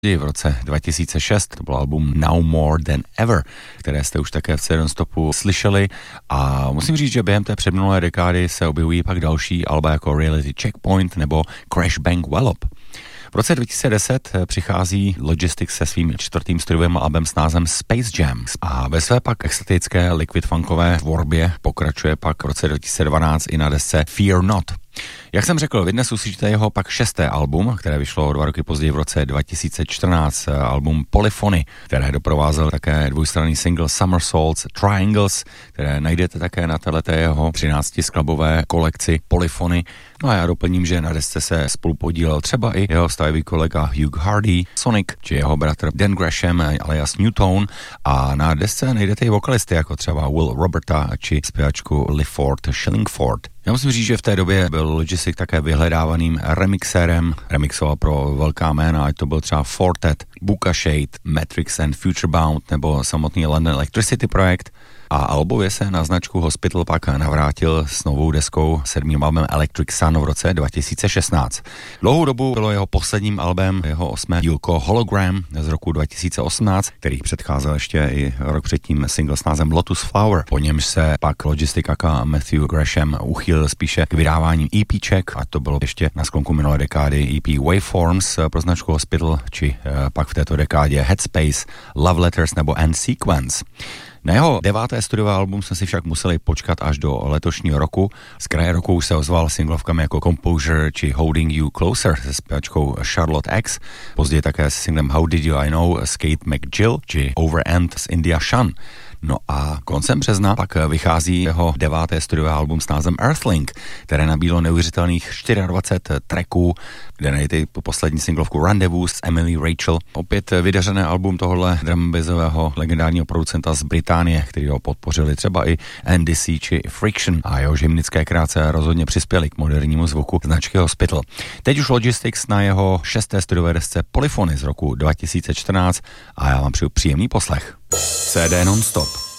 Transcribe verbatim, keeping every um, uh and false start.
V roce dva tisíce šest to byl album Now More Than Ever, které jste už také v C non-stopu slyšeli, a musím říct, že během té předminulé dekády se objevují pak další alba jako Reality Checkpoint nebo Crash Bang Wallop. V roce dva tisíce deset přichází Logistics se svým čtvrtým studiovým albem s názvem Space Jam a ve své pak extatické liquid funkové tvorbě pokračuje pak v roce dva tisíce dvanáct i na desce Fear Not. Jak jsem řekl, vy dnes uslyšíte jeho pak šesté album, které vyšlo dva roky později v roce dva tisíce čtrnáct, album Polyphony, které doprovázel také dvojstranný single Somersaults Triangles, které najdete také na této jeho třináctiskladbové kolekci Polyphony. No a já doplním, že na desce se spolupodílel třeba i jeho stavový kolega Hugh Hardy, Sonic, či jeho bratr Dan Gresham alias Newtone, a na desce najdete i vokalisty jako třeba Will Roberta či zpěvačku Lifford Shillingford. Já musím říct, že v té době byl Logistic také vyhledávaným remixérem, remixoval pro velká jména, ať to byl třeba Fortet, Buka Shade, Matrix and Futurebound nebo samotný London Electricity projekt. A albově se na značku Hospital pak navrátil s novou deskou sedmým albem Electric Sun v roce dva tisíce šestnáct. Dlouhou dobu bylo jeho posledním albem jeho osmé dílko Hologram z roku dva tisíce osmnáct, který předcházel ještě i rok předtím single s názvem Lotus Flower. Po němž se pak Logistic aka Matthew Gresham uchýlil spíše k vydávání EPček, a to bylo ještě na sklonku minulé dekády E P Waveforms pro značku Hospital, či pak v této dekádě Headspace, Love Letters nebo End Sequence. Na jeho deváté studiové album jsme si však museli počkat až do letošního roku. Z kraje roku už se ozval singlovkami jako Composure či Holding You Closer se zpěvačkou Charlotte X, později také s singlem How Did You I Know s Kate McGill či Overend s India Shan. No a koncem března pak vychází jeho deváté studiové album s názvem Earthlink, které nabídlo neuvěřitelných dvacet čtyři tracků, kde najdete poslední singlovku Rendezvous s Emily Rachel. Opět vydařené album tohohle drumbezového legendárního producenta z Británie, který ho podpořili třeba i N D C či Friction, a jeho hymnické krátce rozhodně přispěly k modernímu zvuku značky Hospital. Teď už Logistics na jeho šesté studiové desce Polyphony z roku dva tisíce čtrnáct a já vám přeju příjemný poslech. C D non-stop.